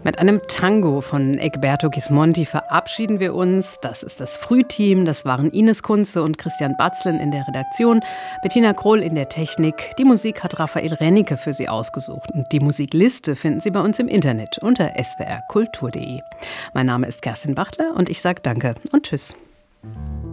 Mit einem Tango von Egberto Gismonti verabschieden wir uns. Das ist das Frühteam. Das waren Ines Kunze und Christian Batzlen in der Redaktion, Bettina Krohl in der Technik. Die Musik hat Raphael Rennicke für Sie ausgesucht. Und die Musikliste finden Sie bei uns im Internet unter swrkultur.de. Mein Name ist Kerstin Bachtler und ich sage Danke und Tschüss.